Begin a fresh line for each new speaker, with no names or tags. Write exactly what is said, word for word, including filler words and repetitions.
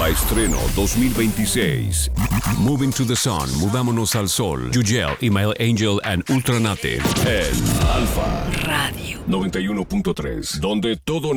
Nueva estreno dos mil veintiséis. Moving to the Sun, Mudámonos al Sol. Yugel, Email Angel and Ultranative. En Alfa Radio noventa y uno punto tres, donde todo